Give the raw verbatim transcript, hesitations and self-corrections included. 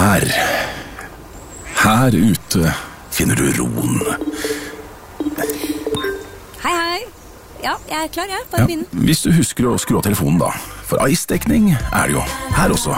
Her, her ute finner du roen. Hei, hei. Ja, jeg er klar, jeg. Bare Ja, begynn. hvis du husker å skru av telefonen da. For ice-dekning er det jo her også.